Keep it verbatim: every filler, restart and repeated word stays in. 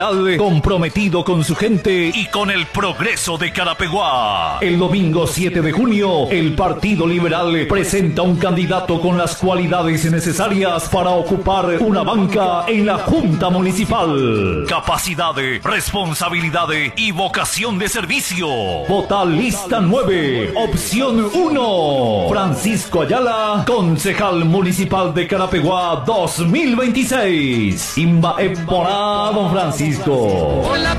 Comprometido con su gente y con el progreso de Carapeguá. El domingo siete de junio, el Partido Liberal presenta un candidato con las cualidades necesarias para ocupar una banca en la Junta Municipal. Capacidad, responsabilidad y vocación de servicio. Vota lista nueve, opción uno. Francisco Ayala, concejal municipal de Carapeguá dos mil veintiséis. Imba Eporá, don Francisco. Hola.